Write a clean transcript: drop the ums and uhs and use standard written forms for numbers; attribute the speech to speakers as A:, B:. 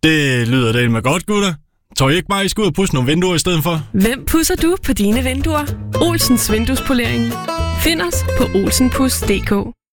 A: Det lyder da med godt, gutter. Tør I ikke bare, I skal ud og pudse nogle vinduer i stedet for?
B: Hvem pudser du på dine vinduer? Olsens Vinduespolering. Find os på olsenpus.dk.